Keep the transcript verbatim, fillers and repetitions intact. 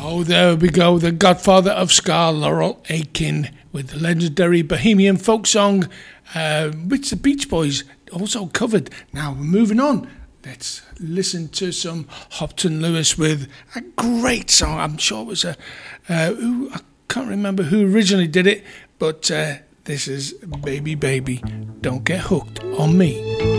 Oh, there we go. The godfather of ska, Laurel Aitken, with the legendary Bohemian folk song, uh, which the Beach Boys also covered. Now, we're moving on. Let's listen to some Hopton Lewis with a great song. I'm sure it was a... Uh, who, I can't remember who originally did it, but uh, this is Baby Baby, Don't Get Hooked on Me.